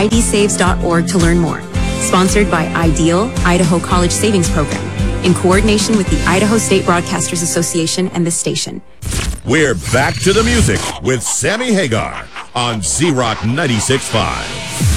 idsaves.org to learn more. Sponsored by Ideal, Idaho College Savings Program, in coordination with the Idaho State Broadcasters Association and this station. We're back to the music with Sammy Hagar on Z-Rock 96.5.